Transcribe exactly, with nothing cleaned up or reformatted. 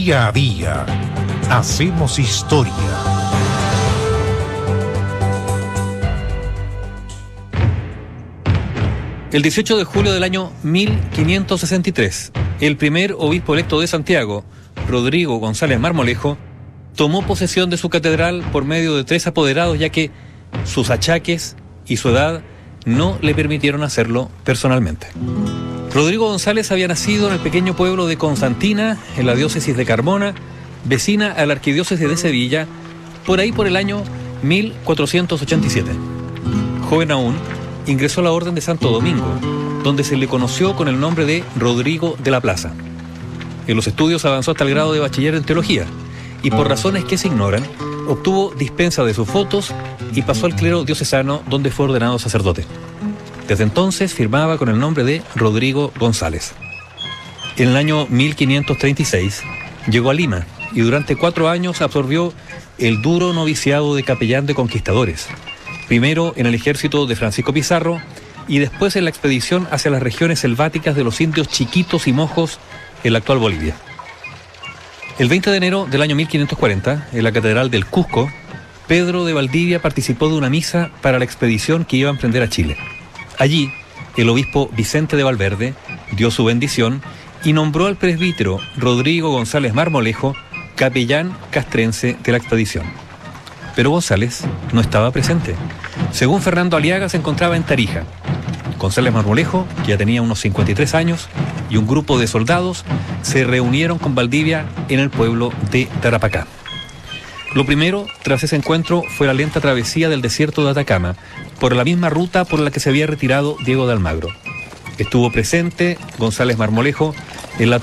Día a día hacemos historia. El dieciocho de julio del año mil quinientos sesenta y tres, el primer obispo electo de Santiago, Rodrigo González Marmolejo, tomó posesión de su catedral por medio de tres apoderados, ya que sus achaques y su edad no le permitieron hacerlo personalmente. Rodrigo González había nacido en el pequeño pueblo de Constantina, en la diócesis de Carmona, vecina a la arquidiócesis de Sevilla, por ahí por el año mil cuatrocientos ochenta y siete. Joven aún, ingresó a la Orden de Santo Domingo, donde se le conoció con el nombre de Rodrigo de la Plaza. En los estudios avanzó hasta el grado de bachiller en teología, y por razones que se ignoran, obtuvo dispensa de sus votos y pasó al clero diocesano, donde fue ordenado sacerdote. Desde entonces firmaba con el nombre de Rodrigo González. En el año mil quinientos treinta y seis llegó a Lima y durante cuatro años absorbió el duro noviciado de capellán de conquistadores, primero en el ejército de Francisco Pizarro y después en la expedición hacia las regiones selváticas de los indios Chiquitos y Mojos en la actual Bolivia. El veinte de enero del año mil quinientos cuarenta, en la Catedral del Cusco, Pedro de Valdivia participó de una misa para la expedición que iba a emprender a Chile. Allí, el obispo Vicente de Valverde dio su bendición y nombró al presbítero Rodrigo González Marmolejo capellán castrense de la expedición. Pero González no estaba presente. Según Fernando Aliaga, se encontraba en Tarija. González Marmolejo, que ya tenía unos cincuenta y tres años, y un grupo de soldados se reunieron con Valdivia en el pueblo de Tarapacá. Lo primero, tras ese encuentro, fue la lenta travesía del desierto de Atacama, por la misma ruta por la que se había retirado Diego de Almagro. Estuvo presente González Marmolejo en la